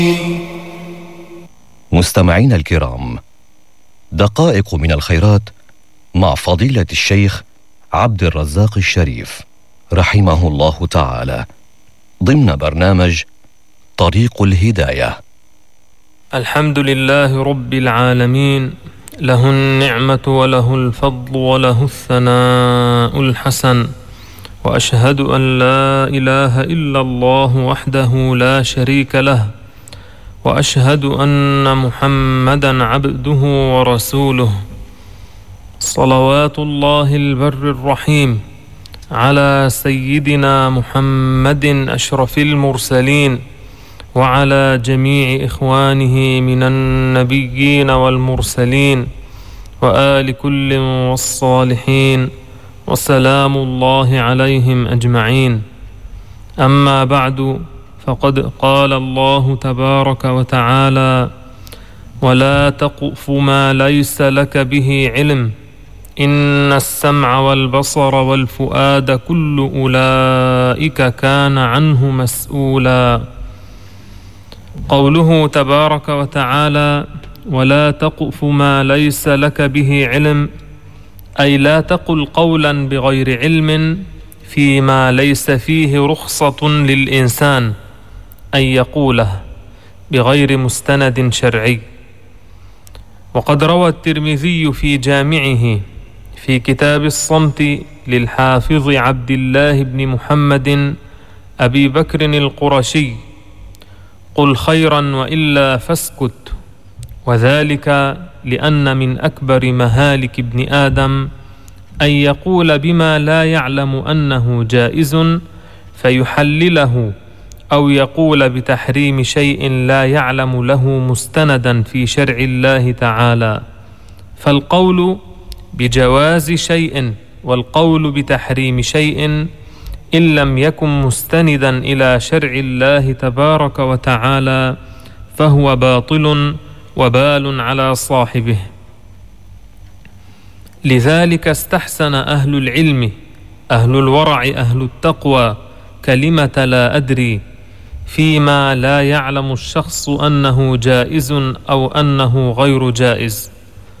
مستمعين الكرام، دقائق من الخيرات مع فضيلة الشيخ عبد الرزاق الشريف رحمه الله تعالى ضمن برنامج طريق الهداية. الحمد لله رب العالمين، له النعمة وله الفضل وله الثناء الحسن، وأشهد أن لا إله إلا الله وحده لا شريك له، وأشهد أن محمدًا عبده ورسوله، صلوات الله البر الرحيم على سيدنا محمد أشرف المرسلين، وعلى جميع إخوانه من النبيين والمرسلين، وآل كل والصالحين، وسلام الله عليهم أجمعين. أما بعد، فقد قال الله تبارك وتعالى: ولا تقف ما ليس لك به علم إن السمع والبصر والفؤاد كل أولئك كان عنه مسؤولا. قوله تبارك وتعالى: ولا تقف ما ليس لك به علم، أي لا تقل قولا بغير علم فيما ليس فيه رخصة للإنسان أن يقوله بغير مستند شرعي. وقد روى الترمذي في جامعه في كتاب الصمت للحافظ عبد الله بن محمد أبي بكر القرشي: قل خيرا وإلا فاسكت. وذلك لأن من أكبر مهالك ابن آدم أن يقول بما لا يعلم أنه جائز فيحلله، أو يقول بتحريم شيء لا يعلم له مستندا في شرع الله تعالى. فالقول بجواز شيء والقول بتحريم شيء إن لم يكن مستندا إلى شرع الله تبارك وتعالى فهو باطل وبال على صاحبه. لذلك استحسن أهل العلم، أهل الورع، أهل التقوى كلمة لا أدري فيما لا يعلم الشخص أنه جائز أو أنه غير جائز.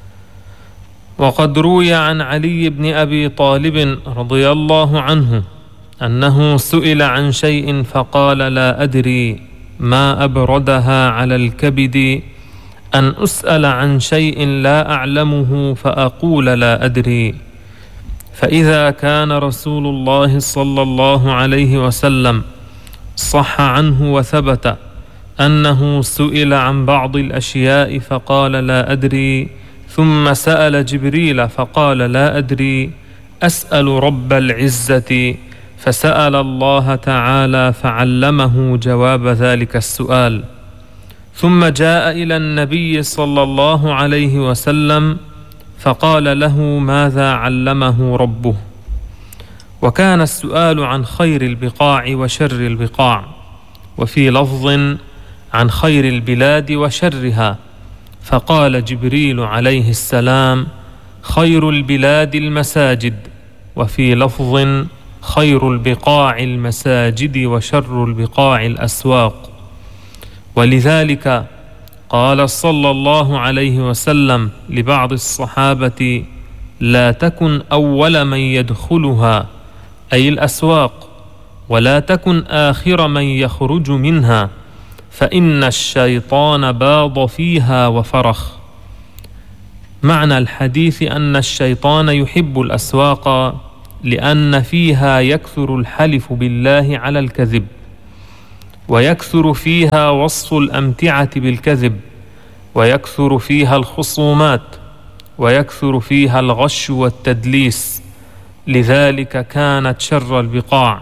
وقد روي عن علي بن أبي طالب رضي الله عنه أنه سئل عن شيء فقال: لا أدري ما أبردها على الكبد أن أسأل عن شيء لا أعلمه فأقول لا أدري. فإذا كان رسول الله صلى الله عليه وسلم صح عنه وثبت أنه سئل عن بعض الأشياء فقال لا أدري، ثم سأل جبريل فقال لا أدري، أسأل رب العزة، فسأل الله تعالى فعلمه جواب ذلك السؤال. ثم جاء إلى النبي صلى الله عليه وسلم فقال له ماذا علمه ربه. وكان السؤال عن خير البقاع وشر البقاع، وفي لفظ عن خير البلاد وشرها، فقال جبريل عليه السلام: خير البلاد المساجد، وفي لفظ خير البقاع المساجد وشر البقاع الأسواق. ولذلك قال صلى الله عليه وسلم لبعض الصحابة: لا تكن أول من يدخلها، أي الأسواق، ولا تكن آخر من يخرج منها، فإن الشيطان باض فيها وفرخ. معنى الحديث أن الشيطان يحب الأسواق لأن فيها يكثر الحلف بالله على الكذب، ويكثر فيها وصف الأمتعة بالكذب، ويكثر فيها الخصومات، ويكثر فيها الغش والتدليس، لذلك كانت شر البقاع.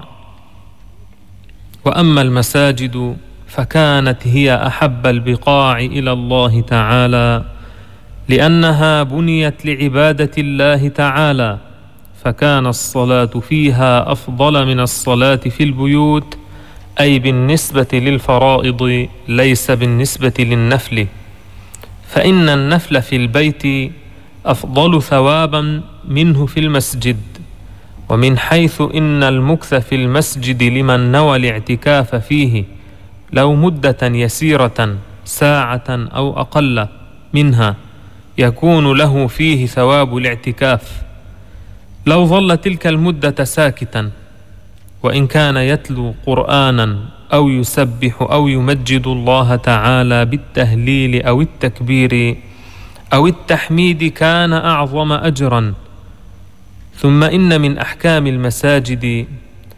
وأما المساجد فكانت هي أحب البقاع إلى الله تعالى، لأنها بنيت لعبادة الله تعالى، فكان الصلاة فيها أفضل من الصلاة في البيوت، أي بالنسبة للفرائض ليس بالنسبة للنفل، فإن النفل في البيت أفضل ثوابا منه في المسجد. ومن حيث إن المكث في المسجد لمن نوى الاعتكاف فيه لو مدة يسيرة ساعة أو أقل منها يكون له فيه ثواب الاعتكاف، لو ظل تلك المدة ساكتا، وإن كان يتلو قرآنا أو يسبح أو يمجد الله تعالى بالتهليل أو التكبير أو التحميد كان أعظم أجرا. ثم إن من أحكام المساجد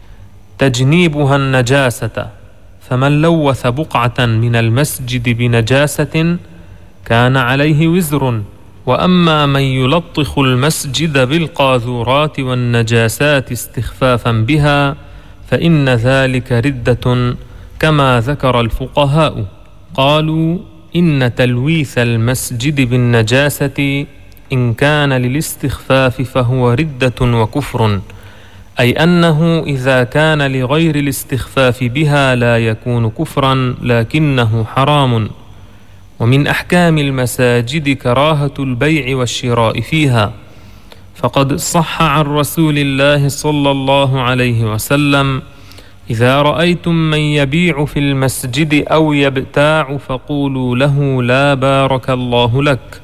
تجنيبها النجاسة، فمن لوث بقعة من المسجد بنجاسة كان عليه وزر. وأما من يلطخ المسجد بالقاذورات والنجاسات استخفافا بها فإن ذلك ردة، كما ذكر الفقهاء. قالوا إن تلويث المسجد بالنجاسة إن كان للاستخفاف فهو ردة وكفر، أي أنه إذا كان لغير الاستخفاف بها لا يكون كفرا لكنه حرام. ومن أحكام المساجد كراهة البيع والشراء فيها، فقد صح عن رسول الله صلى الله عليه وسلم: إذا رأيتم من يبيع في المسجد أو يبتاع فقولوا له لا بارك الله لك.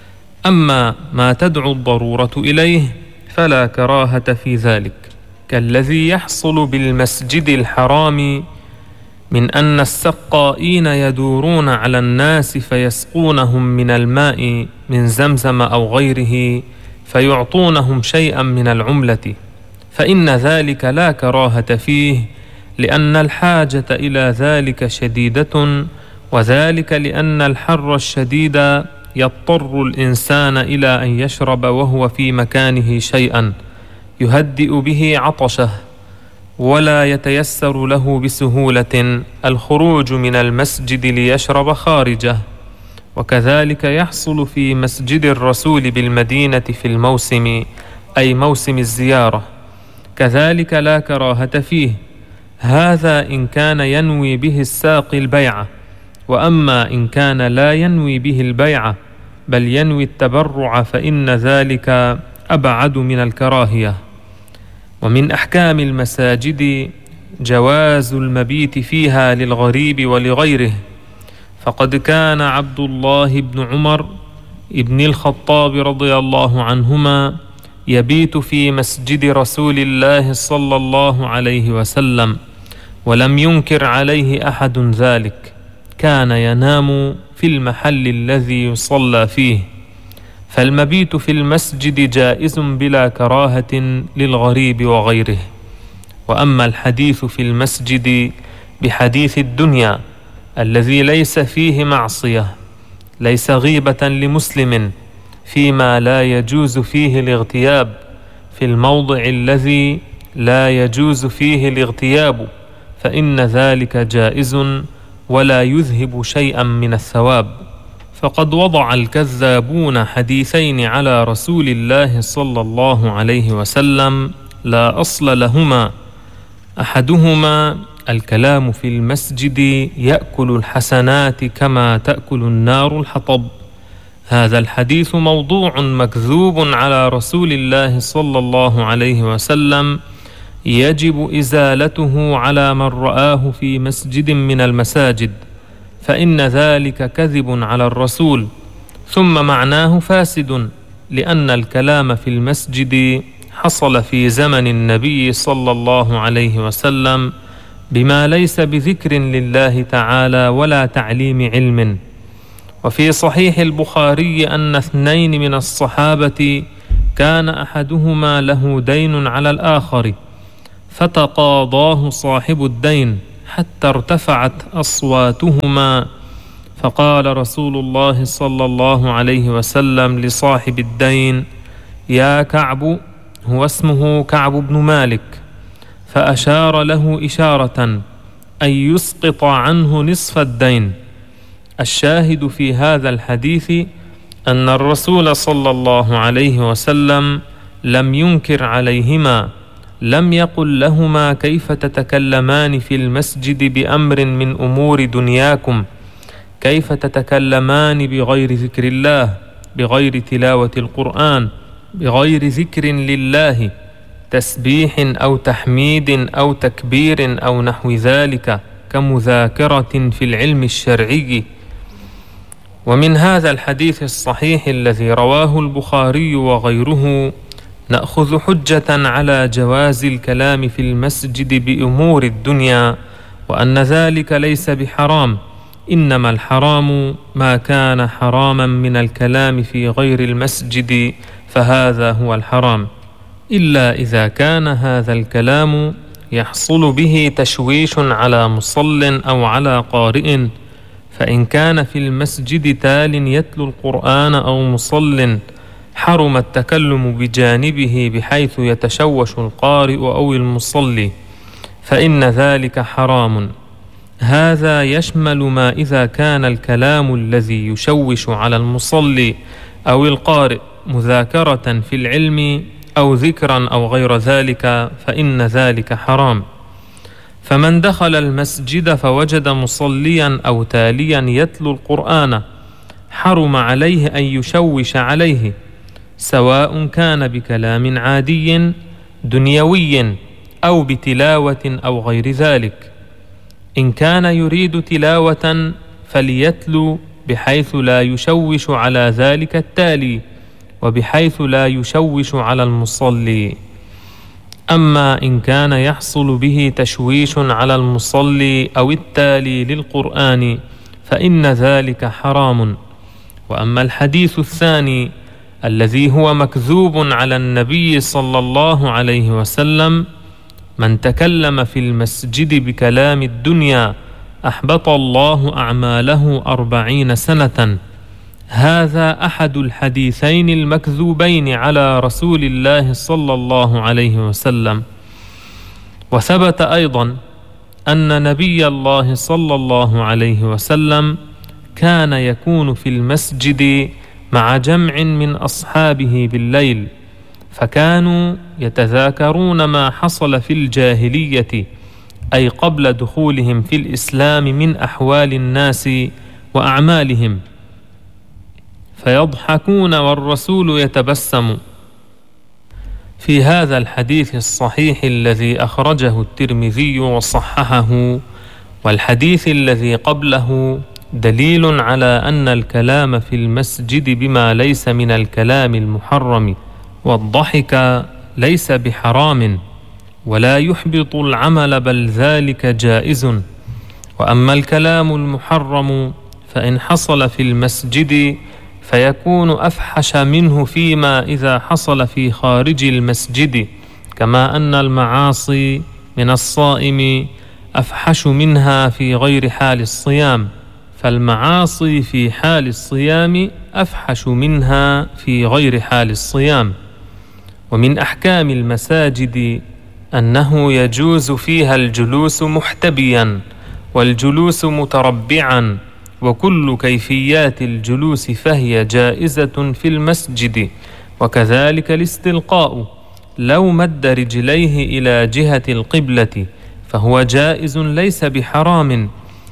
أما ما تدعو الضرورة إليه فلا كراهة في ذلك، كالذي يحصل بالمسجد الحرام من أن السقائين يدورون على الناس فيسقونهم من الماء من زمزم أو غيره فيعطونهم شيئا من العملة، فإن ذلك لا كراهة فيه، لأن الحاجة إلى ذلك شديدة، وذلك لأن الحر الشديد يضطر الإنسان إلى أن يشرب وهو في مكانه شيئا يهدئ به عطشه، ولا يتيسر له بسهولة الخروج من المسجد ليشرب خارجه. وكذلك يحصل في مسجد الرسول بالمدينة في الموسم، أي موسم الزيارة، كذلك لا كراهة فيه، هذا إن كان ينوي به الساقي البيعة. وأما إن كان لا ينوي به البيعة بل ينوي التبرع فإن ذلك أبعد من الكراهية. ومن أحكام المساجد جواز المبيت فيها للغريب ولغيره، فقد كان عبد الله بن عمر ابن الخطاب رضي الله عنهما يبيت في مسجد رسول الله صلى الله عليه وسلم، ولم ينكر عليه أحد ذلك، كان ينام في المحل الذي يصلى فيه. فالمبيت في المسجد جائز بلا كراهة للغريب وغيره. وأما الحديث في المسجد بحديث الدنيا الذي ليس فيه معصية، ليس غيبة لمسلم فيما لا يجوز فيه الاغتياب في الموضع الذي لا يجوز فيه الاغتياب، فإن ذلك جائز ولا يذهب شيئا من الثواب. فقد وضع الكذابون حديثين على رسول الله صلى الله عليه وسلم لا أصل لهما، أحدهما الكلام في المسجد يأكل الحسنات كما تأكل النار الحطب، هذا الحديث موضوع مكذوب على رسول الله صلى الله عليه وسلم، يجب إزالته على من رآه في مسجد من المساجد، فإن ذلك كذب على الرسول. ثم معناه فاسد، لأن الكلام في المسجد حصل في زمن النبي صلى الله عليه وسلم بما ليس بذكر لله تعالى ولا تعليم علم. وفي صحيح البخاري أن 2 من الصحابة كان أحدهما له دين على الآخر، فتقاضاه صاحب الدين حتى ارتفعت أصواتهما، فقال رسول الله صلى الله عليه وسلم لصاحب الدين: يا كعب، هو اسمه كعب بن مالك، فأشار له إشارة أن يسقط عنه نصف الدين. الشاهد في هذا الحديث أن الرسول صلى الله عليه وسلم لم ينكر عليهما، لم يقل لهما كيف تتكلمان في المسجد بأمر من أمور دنياكم، كيف تتكلمان بغير ذكر الله، بغير تلاوة القرآن، بغير ذكر لله، تسبيح أو تحميد أو تكبير أو نحو ذلك، كمذاكرة في العلم الشرعي. ومن هذا الحديث الصحيح الذي رواه البخاري وغيره نأخذ حجة على جواز الكلام في المسجد بأمور الدنيا، وأن ذلك ليس بحرام، إنما الحرام ما كان حراما من الكلام في غير المسجد، فهذا هو الحرام، إلا إذا كان هذا الكلام يحصل به تشويش على مصل أو على قارئ، فإن كان في المسجد تال يتلو القرآن أو مصل حرم التكلم بجانبه بحيث يتشوش القارئ أو المصلي، فإن ذلك حرام. هذا يشمل ما إذا كان الكلام الذي يشوش على المصلي أو القارئ مذاكرة في العلم أو ذكرا أو غير ذلك، فإن ذلك حرام. فمن دخل المسجد فوجد مصليا أو تاليا يتلو القرآن حرم عليه أن يشوش عليه، سواء كان بكلام عادي دنيوي أو بتلاوة أو غير ذلك. إن كان يريد تلاوة فليتلو بحيث لا يشوش على ذلك التالي، وبحيث لا يشوش على المصلي. أما إن كان يحصل به تشويش على المصلي أو التالي للقرآن فإن ذلك حرام. وأما الحديث الثاني الذي هو مكذوب على النبي صلى الله عليه وسلم: من تكلم في المسجد بكلام الدنيا أحبط الله أعماله 40 سنة، هذا أحد الحديثين المكذوبين على رسول الله صلى الله عليه وسلم. وثبت أيضا أن نبي الله صلى الله عليه وسلم كان يكون في المسجد مع جمع من أصحابه بالليل، فكانوا يتذاكرون ما حصل في الجاهلية، أي قبل دخولهم في الإسلام، من أحوال الناس وأعمالهم، فيضحكون والرسول يتبسم. في هذا الحديث الصحيح الذي أخرجه الترمذي وصححه، والحديث الذي قبله، دليل على أن الكلام في المسجد بما ليس من الكلام المحرم والضحك ليس بحرام ولا يحبط العمل، بل ذلك جائز. وأما الكلام المحرم فإن حصل في المسجد فيكون أفحش منه فيما إذا حصل في خارج المسجد، كما أن المعاصي من الصائم أفحش منها في غير حال الصيام، فالمعاصي في حال الصيام أفحش منها في غير حال الصيام. ومن أحكام المساجد أنه يجوز فيها الجلوس محتبيا والجلوس متربعا، وكل كيفيات الجلوس فهي جائزة في المسجد. وكذلك الاستلقاء لو مد رجليه إلى جهة القبلة فهو جائز ليس بحرام،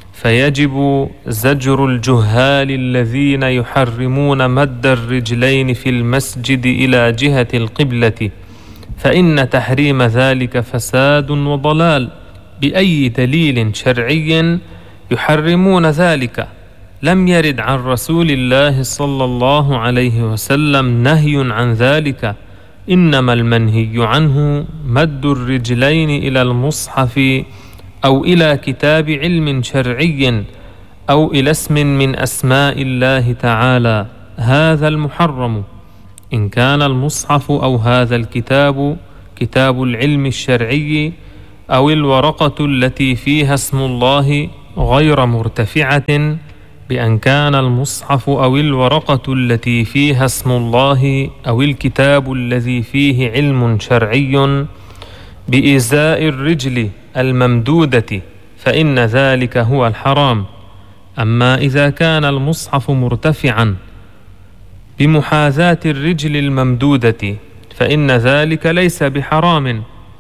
فيجب زجر الجهال الذين يحرمون مد الرجلين في المسجد إلى جهة القبلة، فإن تحريم ذلك فساد وضلال. بأي دليل شرعي يحرمون ذلك؟ لم يرد عن رسول الله صلى الله عليه وسلم نهي عن ذلك، إنما المنهي عنه مد الرجلين إلى المصحف أو إلى كتاب علم شرعي أو إلى اسم من أسماء الله تعالى، هذا المحرم. إن كان المصحف أو هذا الكتاب كتاب العلم الشرعي أو الورقة التي فيها اسم الله غير مرتفعة، بأن كان المصحف أو الورقة التي فيها اسم الله أو الكتاب الذي فيه علم شرعي بإزاء الرجل الممدودة، فإن ذلك هو الحرام. أما إذا كان المصحف مرتفعا بمحاذاة الرجل الممدودة فإن ذلك ليس بحرام.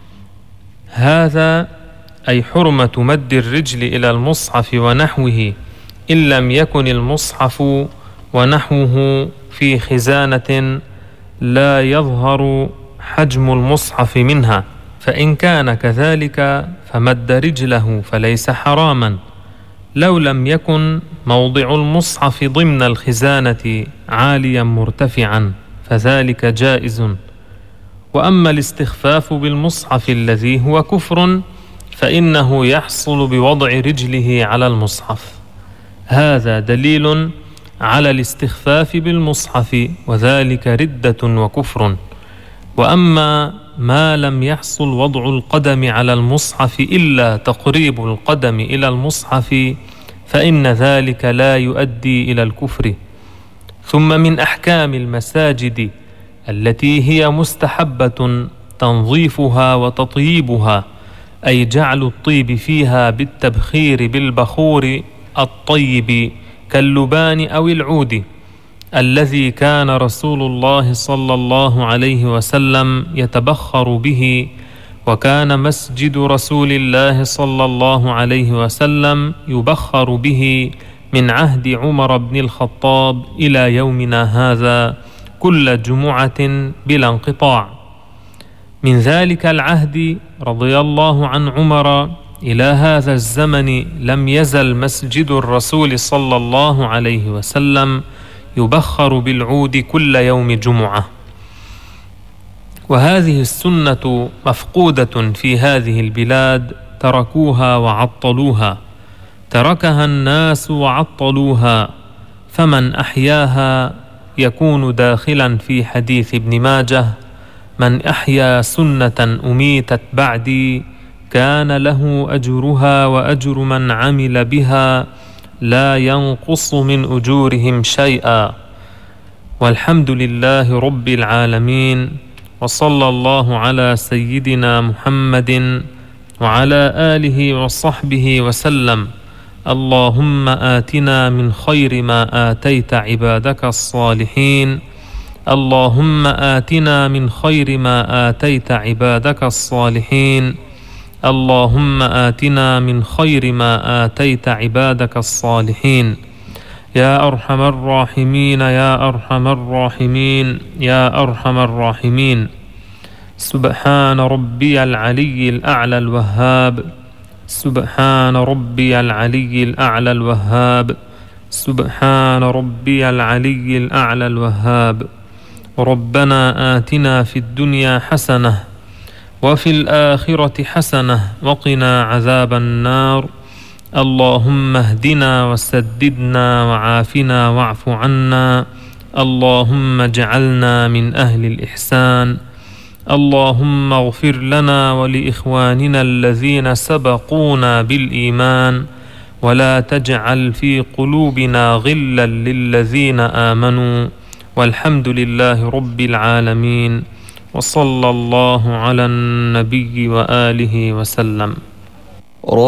هذا أي حرمة مد الرجل إلى المصحف ونحوه، إن لم يكن المصحف ونحوه في خزانة لا يظهر حجم المصحف منها، فإن كان كذلك فمد رجله فليس حراما، لو لم يكن موضع المصحف ضمن الخزانة عاليا مرتفعا فذلك جائز. وأما الاستخفاف بالمصحف الذي هو كفر فإنه يحصل بوضع رجله على المصحف، هذا دليل على الاستخفاف بالمصحف، وذلك ردة وكفر. وأما ما لم يحصل وضع القدم على المصحف إلا تقريب القدم إلى المصحف فإن ذلك لا يؤدي إلى الكفر. ثم من أحكام المساجد التي هي مستحبة تنظيفها وتطييبها، أي جعل الطيب فيها بالتبخير بالبخور الطيب كاللبان أو العود الذي كان رسول الله صلى الله عليه وسلم يتبخر به، وكان مسجد رسول الله صلى الله عليه وسلم يبخر به من عهد عمر بن الخطاب إلى يومنا هذا كل جمعة بلا انقطاع. من ذلك العهد رضي الله عن عمر إلى هذا الزمن لم يزل مسجد الرسول صلى الله عليه وسلم يبخر بالعود كل يوم جمعة. وهذه السنة مفقودة في هذه البلاد، تركوها وعطلوها، تركها الناس وعطلوها، فمن أحياها يكون داخلا في حديث ابن ماجه: من أحيا سنة أميتت بعدي كان له أجرها وأجر من عمل بها لا ينقص من أجورهم شيئا. والحمد لله رب العالمين، وصلى الله على سيدنا محمد وعلى آله وصحبه وسلم. اللهم آتنا من خير ما آتيت عبادك الصالحين، اللهم آتنا من خير ما آتيت عبادك الصالحين، اللهم آتنا من خير ما آتيت عبادك الصالحين. يا أرحم الراحمين، يا أرحم الراحمين، يا أرحم الراحمين. سبحان ربي العلي الأعلى الوهاب، سبحان ربي العلي الأعلى الوهاب، سبحان ربي العلي الأعلى الوهاب. ربنا آتنا في الدنيا حسنة وفي الآخرة حسنة وقنا عذاب النار. اللهم اهدنا وسددنا وعافنا واعف عنا. اللهم اجعلنا من أهل الإحسان. اللهم اغفر لنا ولإخواننا الذين سبقونا بالإيمان، ولا تجعل في قلوبنا غلا للذين آمنوا. والحمد لله رب العالمين، وصلى الله على النبي وآله وسلم.